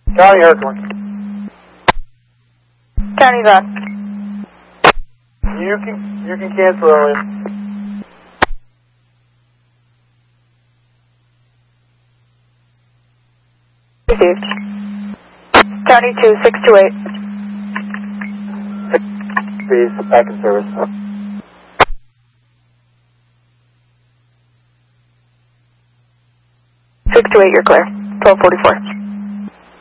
County Hurricane. County Rock. You can cancel early. Received. County 2628. Please, back in service. 628, you're clear. 1244.